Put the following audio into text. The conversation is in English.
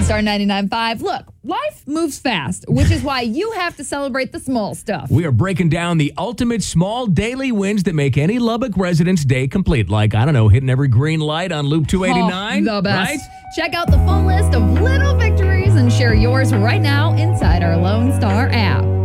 Star 99.5. Look, life moves fast, which is why you have to celebrate the small stuff. We are breaking down the ultimate small daily wins that make any Lubbock resident's day complete. Like, I don't know, hitting every green light on Loop 289. The best. Right? Check out the full list of little victories and share yours right now inside our Lone Star app.